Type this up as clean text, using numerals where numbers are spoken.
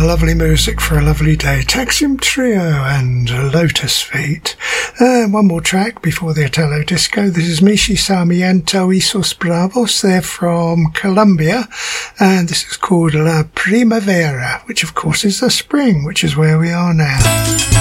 Lovely music for a lovely day. Taxium Trio and Lotus Feet. One more track before the Italo Disco. This is Michi Sarmiento Isos Bravos. They're from Colombia, and this is called La Primavera, which of course is the spring, which is where we are now.